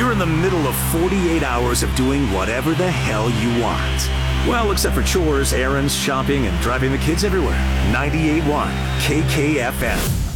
You're in the middle of 48 hours of doing whatever the hell you want. Well, except for chores, errands, shopping, and driving the kids everywhere. 98.1 KKFM.